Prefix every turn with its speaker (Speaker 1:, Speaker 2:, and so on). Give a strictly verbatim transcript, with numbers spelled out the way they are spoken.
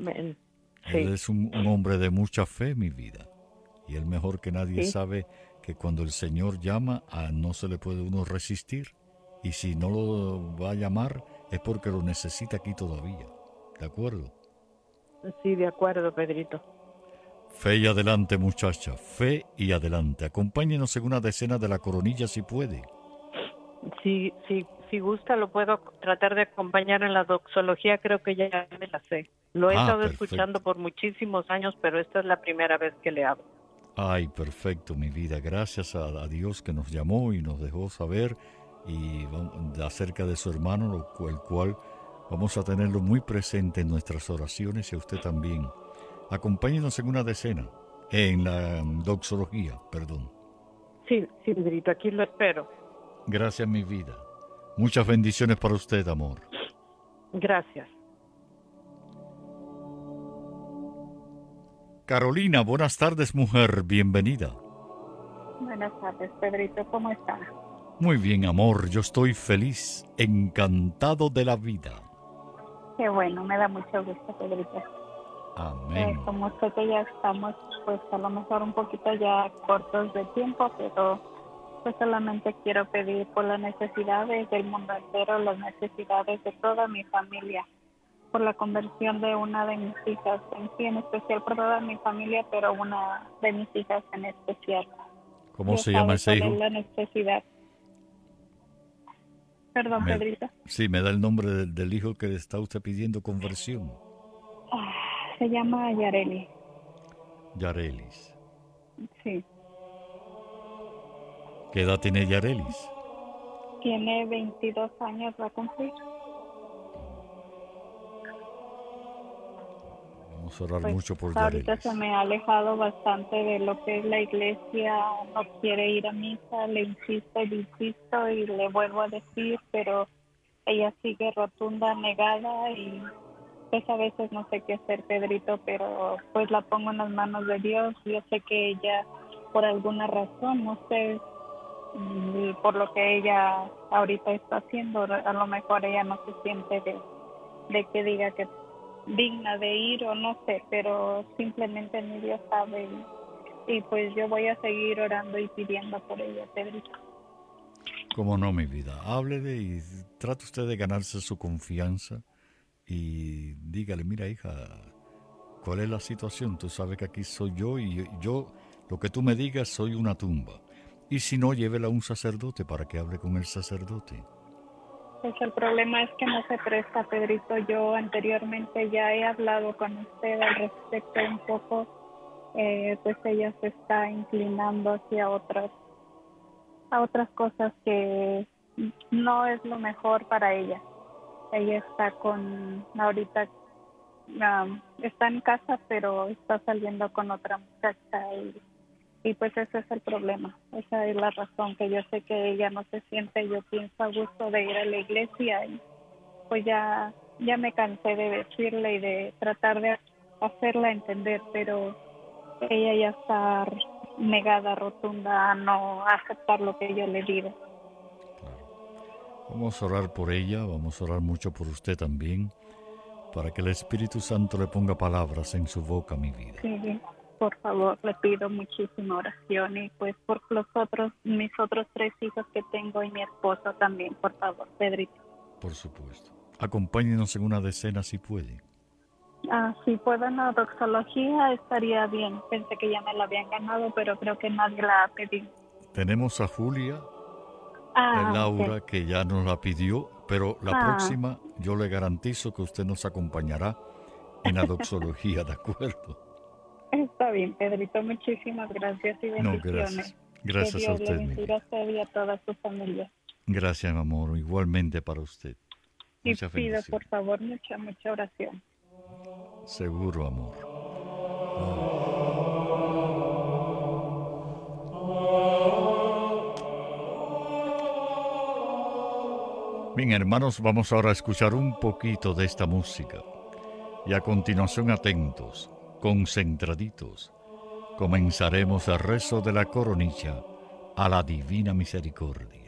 Speaker 1: Amén.
Speaker 2: Él
Speaker 1: Sí,
Speaker 2: es un, un hombre de mucha fe, mi vida. Y él mejor que nadie
Speaker 1: sí,
Speaker 2: sabe que cuando el Señor llama, a no se le puede uno resistir. Y si no lo va a llamar, es porque lo necesita aquí todavía. ¿De acuerdo?
Speaker 1: sí, de acuerdo, Pedrito.
Speaker 2: Fe y adelante, muchacha. Fe y adelante. Acompáñenos en una decena de la coronilla si puede.
Speaker 1: Si, si, si gusta, lo puedo tratar de acompañar en la doxología, creo que ya me la sé. Lo he
Speaker 2: Ah,
Speaker 1: estado
Speaker 2: perfecto.
Speaker 1: escuchando por muchísimos años, pero esta es la primera vez que le hablo.
Speaker 2: Ay, perfecto, mi vida. Gracias a, a Dios que nos llamó y nos dejó saber y vamos- acerca de su hermano, lo cu- el cual vamos a tenerlo muy presente en nuestras oraciones y a usted también. Acompáñenos en una decena, en la mm, doxología, perdón.
Speaker 1: Sí, sí, Pedrito, aquí lo espero.
Speaker 2: Gracias, mi vida. Muchas bendiciones para usted, amor.
Speaker 1: Gracias.
Speaker 2: Carolina, buenas tardes, mujer. Bienvenida.
Speaker 3: Buenas tardes, Pedrito, ¿cómo está?
Speaker 2: Muy bien, amor. Yo estoy feliz, encantado de la vida.
Speaker 3: Qué bueno, me da mucho gusto, Pedrito. Eh,
Speaker 2: Amén.
Speaker 3: como sé que ya estamos, pues a lo mejor un poquito ya cortos de tiempo, pero pues solamente quiero pedir por las necesidades del mundo entero, las necesidades de toda mi familia, por la conversión de una de mis hijas, en sí en especial por toda mi familia, pero una de mis hijas en especial.
Speaker 2: ¿Cómo
Speaker 3: Dios
Speaker 2: se llama
Speaker 3: sabe
Speaker 2: ese
Speaker 3: cuál es
Speaker 2: hijo?
Speaker 3: la necesidad. Perdón,
Speaker 2: Me-
Speaker 3: Pedrito.
Speaker 2: sí, me da el nombre del, del hijo que le está usted pidiendo conversión.
Speaker 3: Ah, se llama Yareli.
Speaker 2: Yarelis.
Speaker 3: Sí,
Speaker 2: ¿Qué edad tiene Yarelis?
Speaker 3: tiene veintidós años, va a cumplir.
Speaker 2: Vamos a orar
Speaker 3: Pues
Speaker 2: mucho por
Speaker 3: ahorita se
Speaker 2: Yarelis.
Speaker 3: me ha alejado bastante de lo que es la iglesia, no quiere ir a misa, le insisto y le insisto y le vuelvo a decir, pero ella sigue rotunda, negada y pues a veces no sé qué hacer, Pedrito, pero pues la pongo en las manos de Dios. Yo sé que ella por alguna razón, no sé, y por lo que ella ahorita está haciendo, a lo mejor ella no se siente de, de que diga que digna de ir o no sé, pero simplemente mi Dios sabe y, y pues yo voy a seguir orando y pidiendo por ella, Pedrito.
Speaker 2: ¿Cómo no, mi vida? Háblele y trate usted de ganarse su confianza y dígale, mira, hija, ¿cuál es la situación? Tú sabes que aquí soy yo y yo, lo que tú me digas, soy una tumba. Y si no, llévela a un sacerdote para que hable con el sacerdote.
Speaker 3: Pues el problema es que no se presta, Pedrito. Yo anteriormente ya he hablado con usted al respecto un poco, eh, pues ella se está inclinando hacia otras, a otras cosas que no es lo mejor para ella. Ella está con, ahorita um, está en casa, pero está saliendo con otra muchacha y, y pues ese es el problema. Esa es la razón, que yo sé que ella no se siente, yo pienso a gusto de ir a la iglesia y pues ya, ya me cansé de decirle y de tratar de hacerla entender, pero ella ya está negada, rotunda a no aceptar lo que yo le digo.
Speaker 2: Vamos a orar por ella, vamos a orar mucho por usted también, para que el Espíritu Santo le ponga palabras en su boca, mi vida.
Speaker 3: Sí, por favor, le pido muchísima oración y pues por los otros, mis otros tres hijos que tengo y mi esposo también, por favor, Pedrito.
Speaker 2: Por supuesto. Acompáñenos en una decena si puede.
Speaker 3: Ah, si puedo en la doxología estaría bien. Pensé que ya me la habían ganado, pero creo que nadie la ha pedido.
Speaker 2: Tenemos a Julia, a
Speaker 3: Ah, ok.
Speaker 2: Laura, que ya nos la pidió, pero la
Speaker 3: Ah,
Speaker 2: próxima yo le garantizo que usted nos acompañará en la doxología, ¿de acuerdo?
Speaker 3: está bien, Pedrito. Muchísimas gracias y
Speaker 2: No,
Speaker 3: bendiciones.
Speaker 2: gracias.
Speaker 3: Que
Speaker 2: Gracias a
Speaker 3: Dios le
Speaker 2: usted, mi
Speaker 3: bendiga a
Speaker 2: vida.
Speaker 3: usted y a toda su familia.
Speaker 2: Gracias, mi amor. Igualmente para usted.
Speaker 3: Y
Speaker 2: Muchas
Speaker 3: pido, por
Speaker 2: bendiciones.
Speaker 3: favor, mucha, mucha oración.
Speaker 2: Seguro, amor. Bien, hermanos, vamos ahora a escuchar un poquito de esta música. Y a continuación, atentos, concentraditos, comenzaremos el rezo de la coronilla a la divina misericordia.